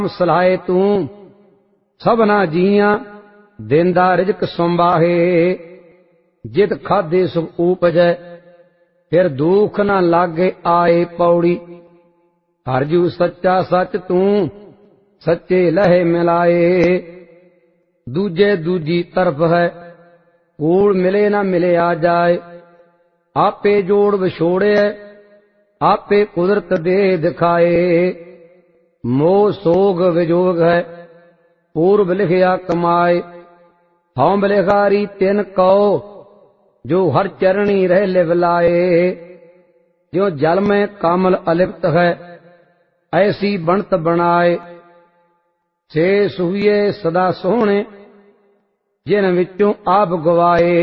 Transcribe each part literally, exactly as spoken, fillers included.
सलाहे तू सबना जियां देंदा रिजक संभाहे। जित खाधे सुख उपजै फिर दुख न लागे आए पौड़ी। हरजू सच्चा सच तू सच्चे लहे मिलाए। दूजे दूजी तरफ है कूड़ मिले न मिले आ जाए। आपे जोड़ विछोड़े आपे कुदरत दे दिखाए। मोह सोग विजोग है पूर्व लिखिया कमाए। हौम लिखारी तिन कौ जो हर चरणी रह लिवलाए। जो जल में कामल अलिप्त है ऐसी बनत बनाए। छे सुहिए सदा सोहणे जिन विचों आप गवाए।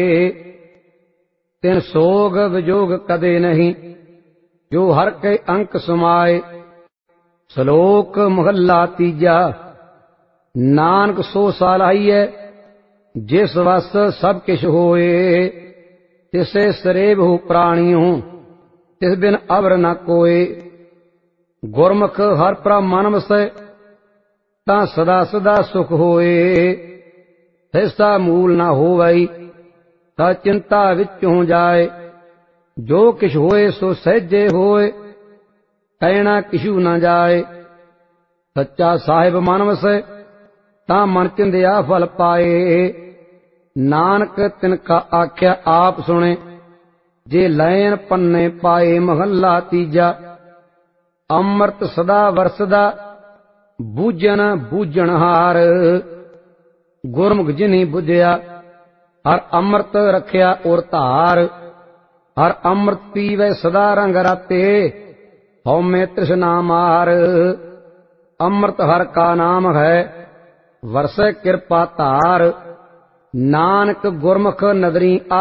तिन सोग विजोग कदे नहीं जो हर के अंक समाए। श्लोक महला तीजा। नानक सो सालाहिए जिस वस सब किश होए। तिसे सरेब हो प्राणियों तिस बिन अवर न कोय। गुरमुख हर प्रा मन वसै तां सदा सदा सुख होए। ऐसा मूल न होवई ता चिंता विचों जाए। जो किछ होए सो सहजे होए कहना किशु न जाए। सच्चा साहिब मन वसै तां मन चिंदिया फल पाए। नानक तिनका आख्या आप सुने जे लैन पन्ने पाए। महला तीजा। अमृत सदा वरसदा बूझन बूझन हार। गुरमुख जिन्ही बुझिया हर अमृत रखिया और धार। हर अमृत पीवे सदा रंग राते हौमे तृष्णा मार। अमृत हर का नाम है वरसे कृपा धार। नानक गुरमुख नदरी